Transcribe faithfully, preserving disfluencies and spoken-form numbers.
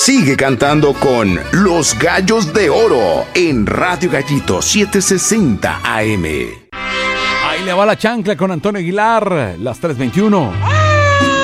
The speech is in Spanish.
Sigue cantando con Los Gallos de Oro en Radio Gallito setecientos sesenta A M. Ahí le va la chancla con Antonio Aguilar, las tres veintiuno.